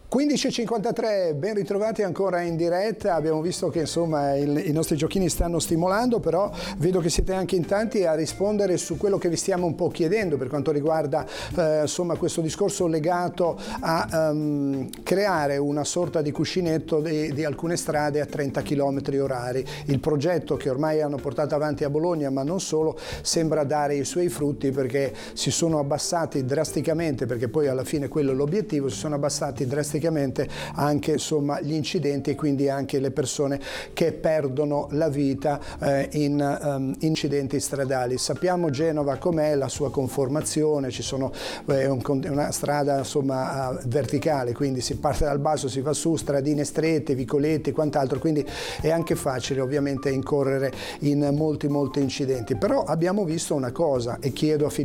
15:53, ben ritrovati ancora in diretta. Abbiamo visto che insomma i nostri giochini stanno stimolando, però vedo che siete anche in tanti a rispondere su quello che vi stiamo un po' chiedendo per quanto riguarda insomma questo discorso legato a creare una sorta di cuscinetto di alcune strade a 30 km orari. Il progetto che ormai hanno portato avanti a Bologna, ma non solo, sembra dare i suoi frutti, perché si sono abbassati drasticamente, perché poi alla fine quello è l'obiettivo, si sono abbassati drasticamente anche insomma gli incidenti e quindi anche le persone che perdono la vita in incidenti stradali. Sappiamo Genova com'è, la sua conformazione, ci sono una strada insomma verticale, quindi si parte dal basso, si va su, stradine strette, vicoletti e quant'altro, quindi è anche facile ovviamente incorrere in molti incidenti. Però abbiamo visto una cosa, e chiedo a